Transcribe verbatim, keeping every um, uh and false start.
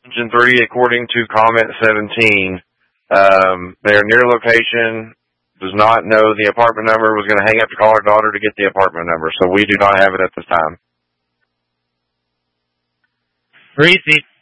Engine three, according to comment seventeen, um, they are near location, does not know the apartment number, was going to hang up to call her daughter to get the apartment number, so we do not have it at this time. Reese.